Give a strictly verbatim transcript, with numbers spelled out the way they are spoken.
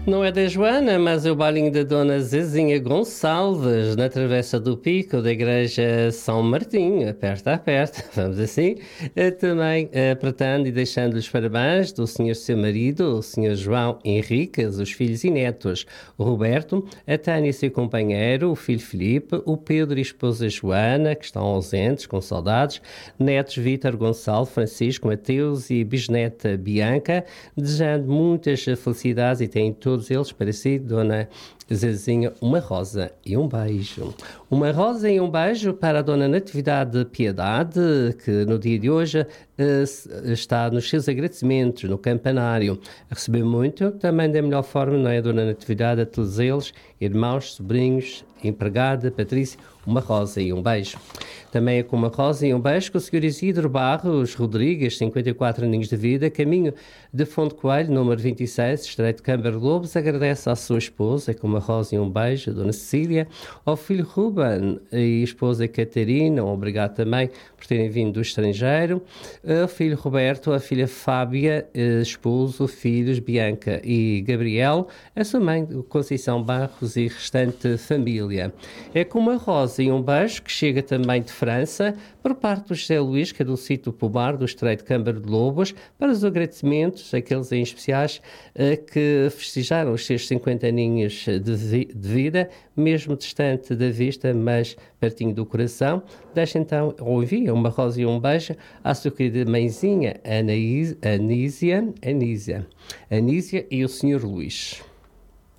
Não é da Joana, mas é o bailinho da Dona Zezinha Gonçalves, na Travessa do Pico, da Igreja São Martinho, aperta, aperta, vamos assim. Eh, Também eh, apertando e deixando os parabéns do senhor seu marido, o senhor João Henriques, os filhos e netos, o Roberto, a Tânia e seu companheiro, o filho Filipe, o Pedro e a esposa Joana, que estão ausentes, com saudades, netos Vítor, Gonçalo, Francisco, Mateus e bisneta Bianca, desejando muitas felicidades e têm todos eles para si, Dona Zezinha, uma rosa e um beijo. Uma rosa e um beijo para a Dona Natividade Piedade, que no dia de hoje eh, está nos seus agradecimentos no campanário. Recebeu muito, também da melhor forma, não é, Dona Natividade, a todos eles, irmãos, sobrinhos, empregada, Patrícia, uma rosa e um beijo. Também é com uma rosa e um beijo que o senhor Isidro Barros Rodrigues, cinquenta e quatro aninhos de vida, caminho de Fonte Coelho, número vinte e seis, Estreito de Câmara de Lobos, agradece à sua esposa, com uma rosa e um beijo, a Dona Cecília, ao filho Ruben e esposa Catarina, obrigado também por terem vindo do estrangeiro, ao filho Roberto, a filha Fábia, esposo, filhos Bianca e Gabriel, a sua mãe Conceição Barros e restante família. É com uma rosa e um beijo que chega também de França, por parte do José Luís, que é do sítio Pomar, do Estreito de Câmara de Lobos, para os agradecimentos, aqueles em especiais uh, que festejaram os seus cinquenta aninhos de, vi- de vida, mesmo distante da vista, mas pertinho do coração. Deixa então, ou envia uma rosa e um beijo à sua querida mãezinha, Anaís, Anísia, Anísia, Anísia e o senhor Luís.